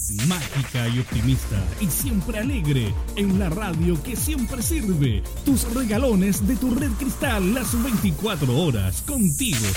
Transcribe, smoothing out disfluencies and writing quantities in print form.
Mágica y optimista y siempre alegre en la radio que siempre sirve. Tus regalones de tu Red Cristal las 24 horas contigo